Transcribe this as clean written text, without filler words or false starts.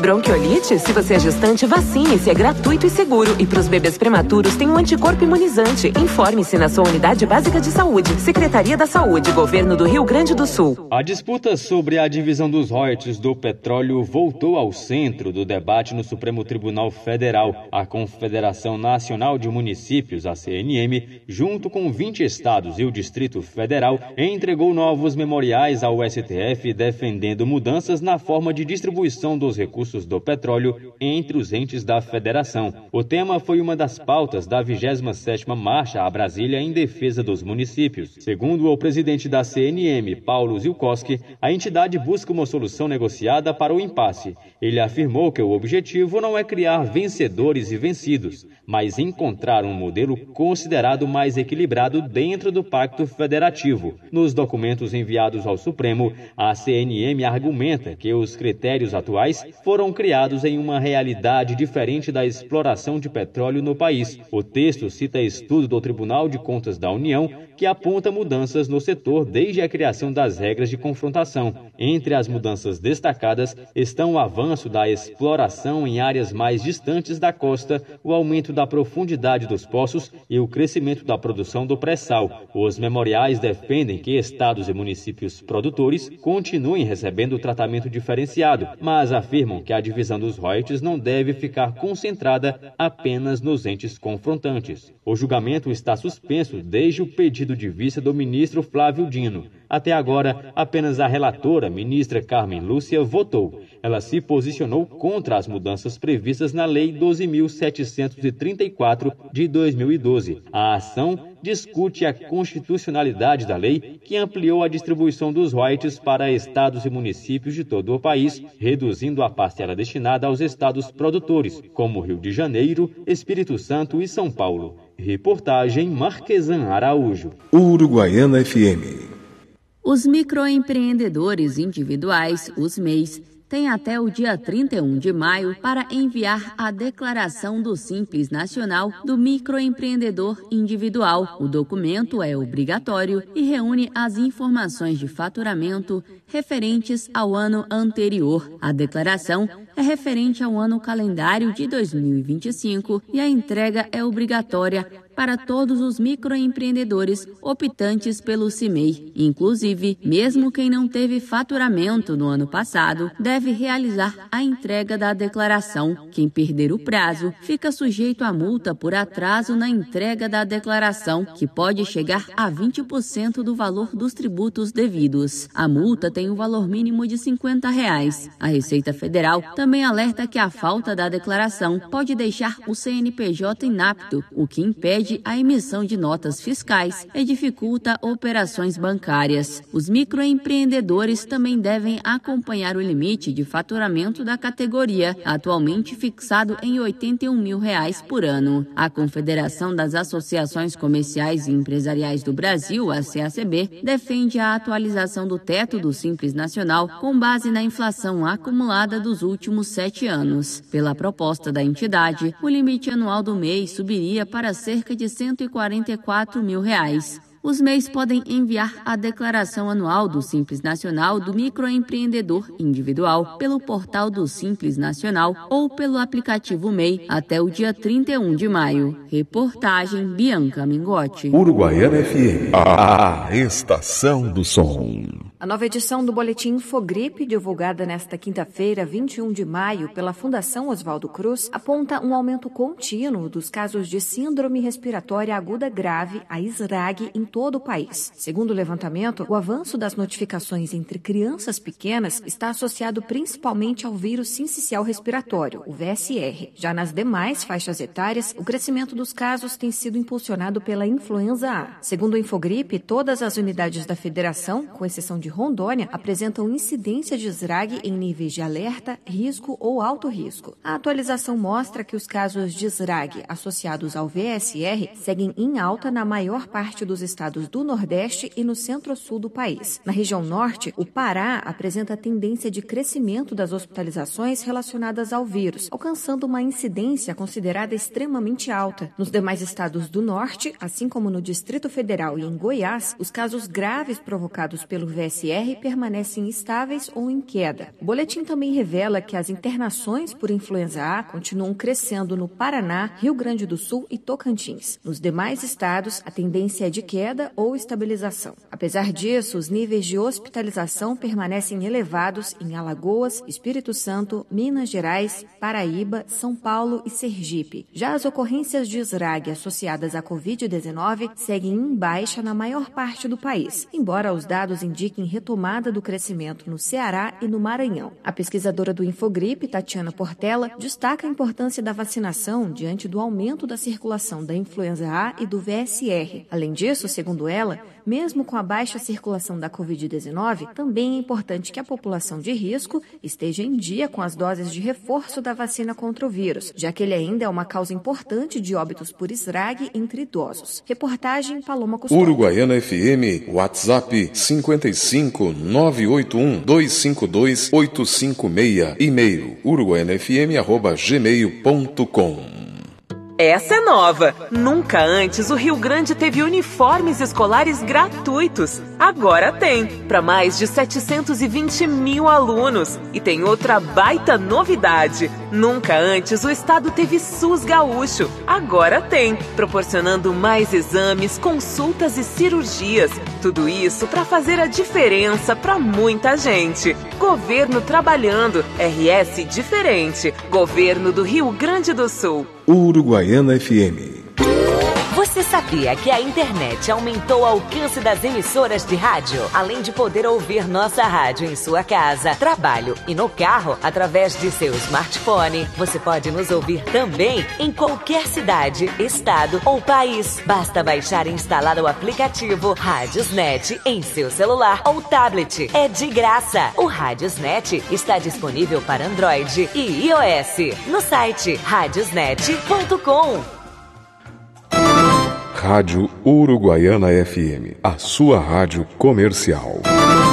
Bronquiolite? Se você é gestante, vacine-se, é gratuito e seguro. E para os bebês prematuros tem um anticorpo imunizante. Informe-se na sua unidade básica de saúde. Secretaria da Saúde, Governo do Rio Grande do Sul. A disputa sobre a divisão dos royalties do petróleo voltou ao centro do debate no Supremo Tribunal Federal. A Confederação Nacional de Municípios, a CNM, junto com 20 estados e o Distrito Federal, entregou novos memoriais ao STF defendendo mudanças na forma de distribuição dos recursos do petróleo entre os entes da federação. O tema foi uma das pautas da 27ª Marcha a Brasília em defesa dos municípios. Segundo o presidente da CNM, Paulo Zilkowski, a entidade busca uma solução negociada para o impasse. Ele afirmou que o objetivo não é criar vencedores e vencidos, mas encontrar um modelo considerado mais equilibrado dentro do Pacto Federativo. Nos documentos enviados ao Supremo, a CNM argumenta que os critérios atuais foram criados em uma realidade diferente da exploração de petróleo no país. O texto cita estudo do Tribunal de Contas da União, que aponta mudanças no setor desde a criação das regras de confrontação. Entre as mudanças destacadas estão o avanço da exploração em áreas mais distantes da costa, o aumento da profundidade dos poços e o crescimento da produção do pré-sal. Os memoriais defendem que estados e municípios produtores continuem recebendo tratamento diferenciado, mas afirmam que a divisão dos royalties não deve ficar concentrada apenas nos entes confrontantes. O julgamento está suspenso desde o pedido de vista do ministro Flávio Dino. Até agora, apenas a relatora, ministra Carmen Lúcia, votou. Ela se posicionou contra as mudanças previstas na Lei 12.734 de 2012. A ação discute a constitucionalidade da lei, que ampliou a distribuição dos royalties para estados e municípios de todo o país, reduzindo a parcela destinada aos estados produtores, como Rio de Janeiro, Espírito Santo e São Paulo. Reportagem Marquesan Araújo. Uruguaiana FM. Os microempreendedores individuais, os MEIs, têm até o dia 31 de maio para enviar a Declaração do Simples Nacional do Microempreendedor Individual. O documento é obrigatório e reúne as informações de faturamento referentes ao ano anterior. A declaração é referente ao ano calendário de 2025 e a entrega é obrigatória para todos os microempreendedores optantes pelo CIMEI. Inclusive, mesmo quem não teve faturamento no ano passado, deve realizar a entrega da declaração. Quem perder o prazo fica sujeito a multa por atraso na entrega da declaração, que pode chegar a 20% do valor dos tributos devidos. A multa tem um valor mínimo de R$ 50. A Receita Federal também alerta que a falta da declaração pode deixar o CNPJ inapto, o que impede a emissão de notas fiscais e dificulta operações bancárias. Os microempreendedores também devem acompanhar o limite de faturamento da categoria, atualmente fixado em R$ 81 mil por ano. A Confederação das Associações Comerciais e Empresariais do Brasil, a CACB, defende a atualização do teto do Simples Nacional com base na inflação acumulada dos últimos 7 anos. Pela proposta da entidade, o limite anual do MEI subiria para cerca de R$ 144 mil. Os MEIs podem enviar a declaração anual do Simples Nacional do microempreendedor individual pelo portal do Simples Nacional ou pelo aplicativo MEI até o dia 31 de maio. Reportagem Bianca Mingotti. Uruguaiana FM, a estação do som. A nova edição do Boletim Infogripe, divulgada nesta quinta-feira, 21 de maio, pela Fundação Oswaldo Cruz, aponta um aumento contínuo dos casos de síndrome respiratória aguda grave, a SRAG, em todo o país. Segundo o levantamento, o avanço das notificações entre crianças pequenas está associado principalmente ao vírus sincicial respiratório, o VSR. Já nas demais faixas etárias, o crescimento dos casos tem sido impulsionado pela influenza A. Segundo o Infogripe, todas as unidades da federação, com exceção de Rondônia, apresentam incidência de SRAG em níveis de alerta, risco ou alto risco. A atualização mostra que os casos de SRAG associados ao VSR seguem em alta na maior parte dos estados do Nordeste e no Centro-Sul do país. Na região Norte, o Pará apresenta tendência de crescimento das hospitalizações relacionadas ao vírus, alcançando uma incidência considerada extremamente alta. Nos demais estados do Norte, assim como no Distrito Federal e em Goiás, os casos graves provocados pelo VSR VSR permanecem estáveis ou em queda. O boletim também revela que as internações por influenza A continuam crescendo no Paraná, Rio Grande do Sul e Tocantins. Nos demais estados, a tendência é de queda ou estabilização. Apesar disso, os níveis de hospitalização permanecem elevados em Alagoas, Espírito Santo, Minas Gerais, Paraíba, São Paulo e Sergipe. Já as ocorrências de SRAG associadas à Covid-19 seguem em baixa na maior parte do país, embora os dados indiquem retomada do crescimento no Ceará e no Maranhão. A pesquisadora do Infogripe, Tatiana Portela, destaca a importância da vacinação diante do aumento da circulação da influenza A e do VSR. Além disso, segundo ela, mesmo com a baixa circulação da Covid-19, também é importante que a população de risco esteja em dia com as doses de reforço da vacina contra o vírus, já que ele ainda é uma causa importante de óbitos por SRAG entre idosos. Reportagem Paloma Custódio. Uruguaiana FM, WhatsApp 55 981 252 856, e-mail uruguaianafm@gmail.com. Essa é nova. Nunca antes o Rio Grande teve uniformes escolares gratuitos. Agora tem, para mais de 720 mil alunos. E tem outra baita novidade. Nunca antes o estado teve SUS gaúcho. Agora tem, proporcionando mais exames, consultas e cirurgias. Tudo isso para fazer a diferença para muita gente. Governo trabalhando, RS diferente. Governo do Rio Grande do Sul. Uruguaiana FM. Você sabia que a internet aumentou o alcance das emissoras de rádio? Além de poder ouvir nossa rádio em sua casa, trabalho e no carro, através de seu smartphone, você pode nos ouvir também em qualquer cidade, estado ou país. Basta baixar e instalar o aplicativo Radiosnet em seu celular ou tablet. É de graça. O Radiosnet está disponível para Android e iOS no site radiosnet.com. Rádio Uruguaiana FM, a sua rádio comercial.